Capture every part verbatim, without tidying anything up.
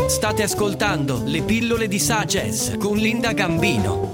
State ascoltando le pillole di Sagez con Linda Gambino.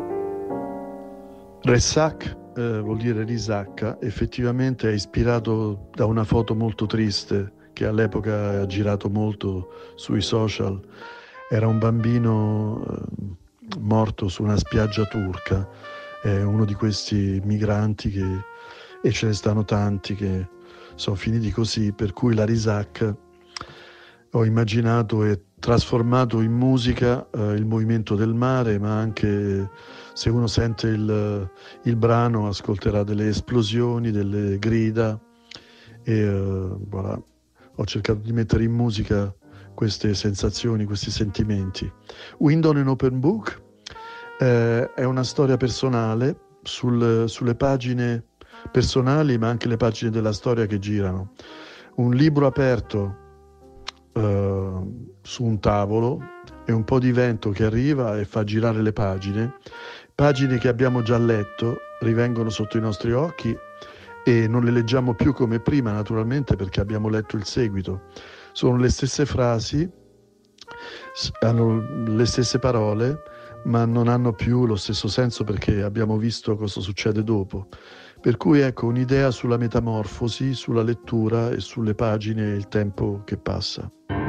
Ressac eh, vuol dire risacca, effettivamente è ispirato da una foto molto triste che all'epoca ha girato molto sui social. Era un bambino eh, morto su una spiaggia turca, è uno di questi migranti che, e ce ne stanno tanti che sono finiti così, per cui la risacca ho immaginato e trasformato in musica eh, il movimento del mare, ma anche se uno sente il, il brano ascolterà delle esplosioni, delle grida e eh, voilà. Ho cercato di mettere in musica queste sensazioni, questi sentimenti. Window in Open Book eh, è una storia personale sul, sulle pagine personali, ma anche le pagine della storia che girano. Un libro aperto Uh, su un tavolo e un po' di vento che arriva e fa girare le pagine, pagine che abbiamo già letto rivengono sotto i nostri occhi e non le leggiamo più come prima, naturalmente, perché abbiamo letto il seguito. Sono le stesse frasi, hanno le stesse parole, ma non hanno più lo stesso senso perché abbiamo visto cosa succede dopo. Per cui ecco un'idea sulla metamorfosi, sulla lettura e sulle pagine e il tempo che passa.